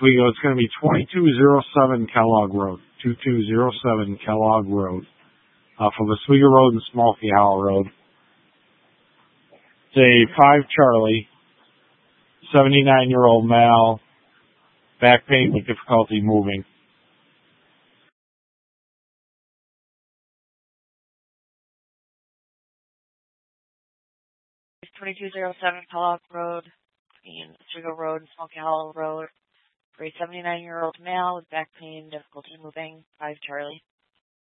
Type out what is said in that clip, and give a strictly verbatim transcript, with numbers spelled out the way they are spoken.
Oswego. It's going to be twenty-two oh seven Kellogg Road. twenty-two oh seven Kellogg Road. Uh, from Oswego Road and Smoky Hollow Road. It's a five Charlie, seventy-nine-year-old male, back pain with difficulty moving. twenty-two oh seven Kellogg Road, between Oswego Road and Smoky Hollow Road, for a seventy-nine-year-old male with back pain, difficulty moving, five Charlie.